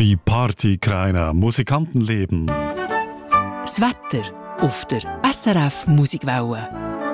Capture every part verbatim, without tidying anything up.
Die Partykreiner Musikantenleben. Das Wetter auf der S R F Musikwelle.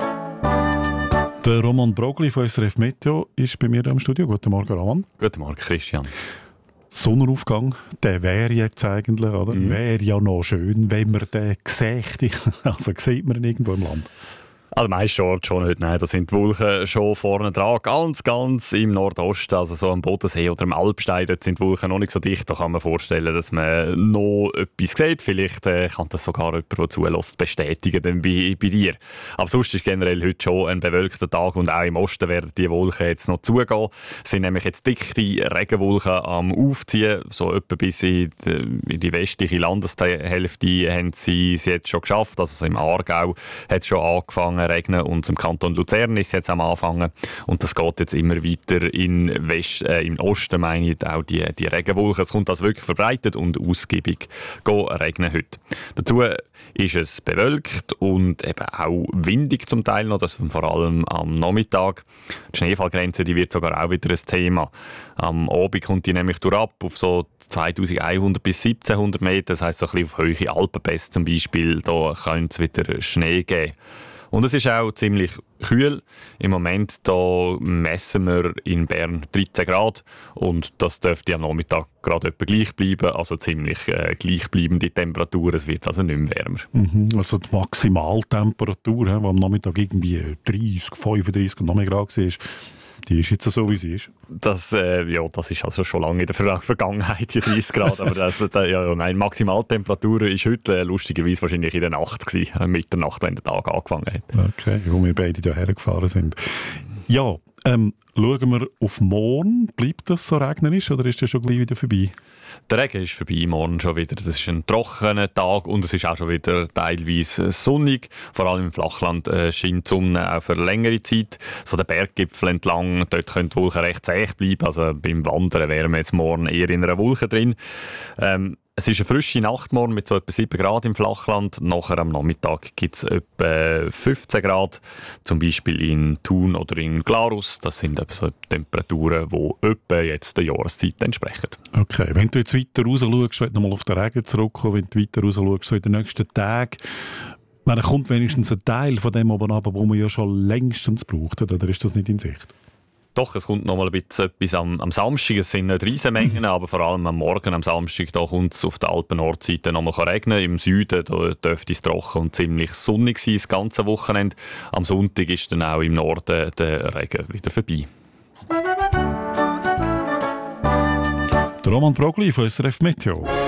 Der Roman Brogli von S R F Meteo ist bei mir im Studio. Guten Morgen, Roman. Guten Morgen, Christian. Sonnenaufgang, der wäre jetzt eigentlich, oder? Mhm. Wäre ja noch schön, wenn man den sähe. Also sieht man ihn irgendwo im Land. Also meist Orte schon nicht, nein, da sind die Wolken schon vorne dran, ganz, ganz im Nordosten, also so am Bodensee oder am Alpstein, dort sind die Wolken noch nicht so dicht, da kann man vorstellen, dass man noch etwas sieht, vielleicht äh, kann das sogar jemand, der zulässt, bestätigen dann bei, bei dir. Aber sonst ist generell heute schon ein bewölkter Tag und auch im Osten werden die Wolken jetzt noch zugehen. Es sind nämlich jetzt dichte Regenwolken am Aufziehen, so etwa bis in die, in die westliche Landeshälfte haben sie es jetzt schon geschafft, also so im Aargau hat es schon angefangen regnen und im Kanton Luzern ist es jetzt am Anfang und das geht jetzt immer weiter in West, äh, im Osten, meine ich, auch die, die Regenwolken. Es kommt also wirklich verbreitet und ausgiebig regnen heute. Dazu ist es bewölkt und eben auch windig zum Teil noch, das vor allem am Nachmittag. Die Schneefallgrenze, die wird sogar auch wieder ein Thema. Am Abend kommt die nämlich durchab auf so zweitausendeinhundert bis siebzehnhundert Meter, das heisst so ein bisschen auf Höhe Alpenpässe zum Beispiel, da könnte es wieder Schnee geben. Und es ist auch ziemlich kühl. Im Moment da messen wir in Bern dreizehn Grad und das dürfte am Nachmittag gerade etwa gleich bleiben, also ziemlich äh, gleichbleibende Temperatur. Es wird also nicht mehr wärmer. Mhm, also die Maximaltemperatur, die am Nachmittag irgendwie dreißig, fünfunddreißig und noch mehr Grad war, die ist jetzt so, wie sie ist. Das, äh, ja, das ist also schon lange in der Ver- Vergangenheit, die dreißig Grad. Aber das, da, ja, nein, Maximaltemperatur ist heute äh, lustigerweise wahrscheinlich in der Nacht gewesen, äh, Mitternacht, wenn der Tag angefangen hat. Okay, wo wir beide hierher gefahren sind. Ja, ähm, schauen wir auf morgen. Bleibt das so regnerisch oder ist das schon gleich wieder vorbei? Der Regen ist vorbei, morgen schon wieder. Das ist ein trockener Tag und es ist auch schon wieder teilweise sonnig. Vor allem im Flachland äh, scheint die Sonne auch für längere Zeit. So der Berggipfel entlang, dort können die Wolken recht zäh bleiben. Also beim Wandern wären wir jetzt morgen eher in einer Wolke drin. Ähm, Es ist eine frische Nacht morgen mit so etwa sieben Grad im Flachland. Nachher am Nachmittag gibt es etwa fünfzehn Grad, zum Beispiel in Thun oder in Glarus. Das sind etwa so Temperaturen, die etwa jetzt der Jahreszeit entsprechen. Okay, wenn du jetzt weiter raus schaust, wenn du nochmal auf den Regen zurückkommen, wenn du weiter raus schaust, so in den nächsten Tagen, dann kommt wenigstens ein Teil von dem oben runter, wo man ja schon längstens braucht, oder ist das nicht in Sicht? Doch, es kommt noch mal ein bisschen etwas am, am Samstag. Es sind nicht Riesenmengen, aber vor allem am Morgen, am Samstag, da kommt es auf der Alpen-Nordseite noch mal regnen. Im Süden da dürfte es trocken und ziemlich sonnig sein, das ganze Wochenende. Am Sonntag ist dann auch im Norden der Regen wieder vorbei. Der Roman Brogli von S R F Meteo.